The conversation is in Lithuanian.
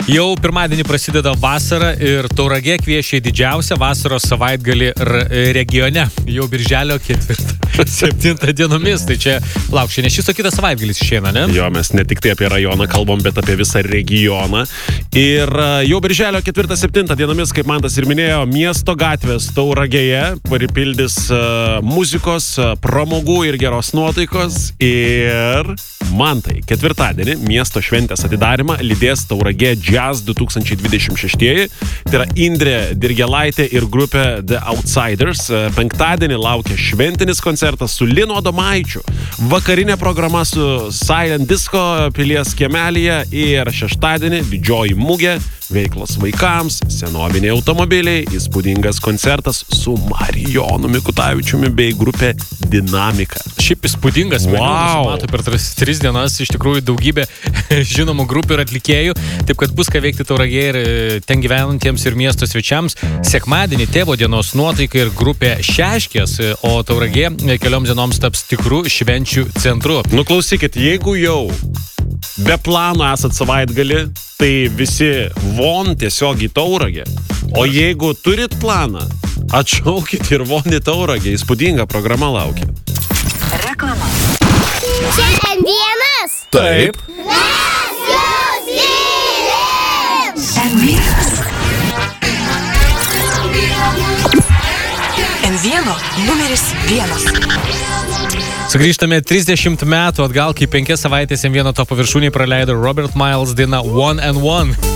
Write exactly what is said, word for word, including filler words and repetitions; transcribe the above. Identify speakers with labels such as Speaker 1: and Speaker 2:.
Speaker 1: Jau pirmadienį prasideda vasara ir Tauragė kviečia į didžiausią vasaros savaitgalį regione. Jau birželio ketvirtą, septintą dienomis. Tai čia, lauk, šiandien šis o kitas savaitgalis išeina, ne?
Speaker 2: Jo, mes ne tik tai apie rajoną kalbam, bet apie visą regioną. Ir jau birželio ketvirtą, septintą dienomis, kaip Mantas ir minėjo, miesto gatvės Tauragėje pripildys uh, muzikos, uh, pramogų ir geros nuotaikos. Ir Mantai, ketvirtadienį miesto šventės atidarimą lydės Tauragė Jazz du tūkstančiai dvidešimt šeši. Tai yra Indrė Dirgelaitė ir grupė The Outsiders. Penktadienį laukia šventinis koncertas su Linu Adomaičiu. Vakarinė programa su Silent Disco Pilies kiemelyje. Ir šeštadienį didžioji mugė, veiklos vaikams, senoviniai automobiliai, įspūdingas koncertas su Marijonu Mikutavičiumi bei grupė Dinamika.
Speaker 1: Šiaip įspūdingas, wow. Matau per tris, tris dienas iš tikrųjų daugybė žinomų grupių ir atlikėjų, taip kad bus ką veikti Tauragėje ir ten gyvenantiems ir miesto svečiams. Sekmadienį tėvo dienos nuotaika ir grupė Šeškės, o Tauragė kelioms dienoms taps tikrų švenčių centru.
Speaker 2: Nu klausykit, jeigu jau be plano esat savaitgalį, tai visi von tiesiog į Tauragę. O jeigu turit planą, atšaukit ir von į Tauragę. Įspūdinga programa laukia.
Speaker 3: Reklama. Čia em vienas.
Speaker 2: Taip.
Speaker 3: Mes jūs mylim.
Speaker 4: em vienas. em vienas numeris vienas.
Speaker 1: Sugrįžtame trisdešimt metų atgal, kai penkias savaitės em vienas topo viršūnėje praleido Robert Miles daina One and One.